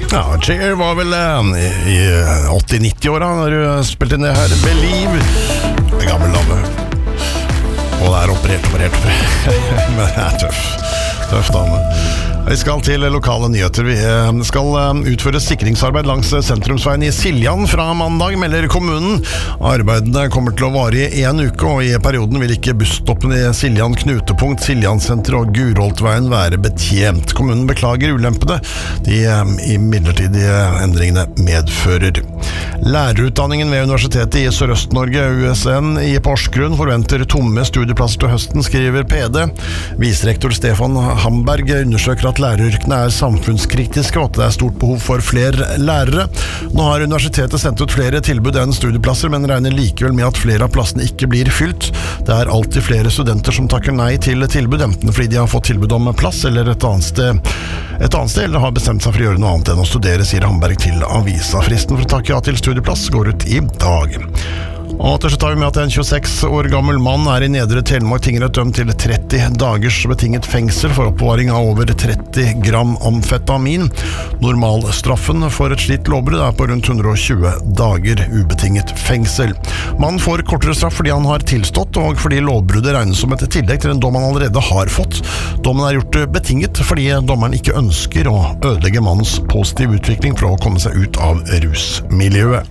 Ja, Cher var vel i 80-90-åra når du spilte inn det her Believe. Det er gammel dame. Og det er operert. Men det er tøff dame. Vi skal til lokale nyheter. Vi skal utføre sikringsarbeid langs sentrumsveien i Siljan fra mandag, melder kommunen. Arbeidene kommer til å vare i 1 uke, og i perioden vil ikke busstoppen i Siljan knutepunkt, Siljansenteret og Gurholtveien være betjent. Kommunen beklager ulempene de midlertidige endringene medfører. Lærerutdanningen ved Universitetet i Sørøst-Norge, USN, i Porsgrunn forventer tomme studieplasser til høsten, skriver PD. Viserektor Stefan Hamberg undersøker at læreryrkene er samfunnskritiske, og at det er stort behov for flere lærere. Nå har universitetet sendt ut flere tilbud enn studieplasser, men regner likevel med at flere av plassene ikke blir fylt. Det er alltid flere studenter som takker nei til tilbud, enten fordi de har fått tilbud om plass eller et annet sted, eller har bestemt seg for å gjøre noe annet enn å studere, sier Hamberg til avisa. Fristen for å takke ja til studieplass går ut i dag. Og til slutt tar vi med at en 26 år gammel mann er i Nedre Telemark tingrett dømt til 30 dagers betinget fengsel for oppbevaring av over 30 gram amfetamin. Normalstraffen for et slikt lovbrudd er på rundt 120 dager ubetinget fengsel. Mannen får kortere straff fordi han har tilstått, og fordi lovbruddet regnes som et tillegg til en dom han allerede har fått. Dommen er gjort betinget fordi dommeren ikke ønsker å ødelegge mannens positive utvikling for å komme seg ut av rusmiljøet.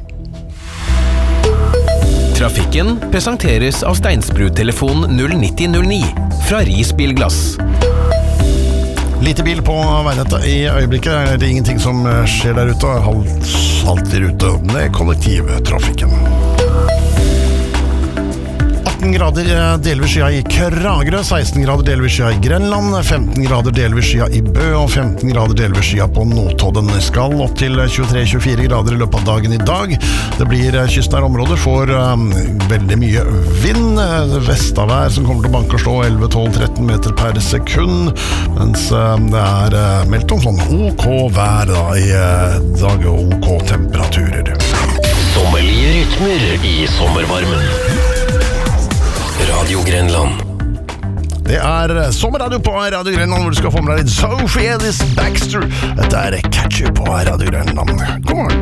Trafikken presenteres av Steinsbrud-telefon 09009 fra Ris Bilglass. Lite bil på veinettet i øyeblikket. Er det ingenting som skjer der ute? Halt i rute med kollektivtrafikken. 18 grader delvis skya i Kragerø, 16 grader delvis skya i Grenland, 15 grader delvis skya i Bø og 15 grader delvis skya på Notodden. Skal opp til 23-24 grader i løpet av dagen i dag. Det blir kystnære områder for veldig mye vind, vestavær som kommer til å banke og slå 11-12-13 meter per sekund, mens det er meldt om sånn OK vær da, i dag og OK temperaturer. Sommerlige rytmer i sommervarmen. Radio Grenland. Det er sommerradio på Radio Grenland, hvor du skal få med deg litt Sophie Ellis Baxter. Dette er Catchy på Radio Grenland. God morgen.